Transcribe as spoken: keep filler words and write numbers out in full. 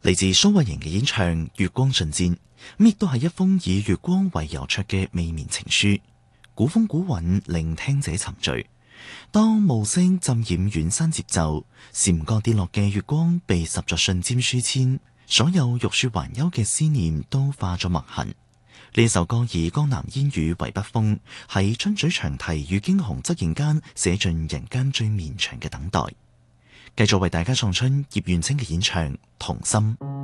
嚟自蘇慧瑩嘅演唱《月光進展》，咁亦都係一封以月光為郵戳嘅未眠情書，古風古韻令聽者沉醉。當暮色浸染遠山節奏，禪角跌落嘅月光被十座信笺書簽，所有玉樹環丘嘅思念都化咗墨痕。呢首歌以江南煙雨為筆鋒，喺春水長堤與驚鴻側影間寫盡人間最綿長嘅等待。繼續為大家送出葉願清嘅演唱《童心》。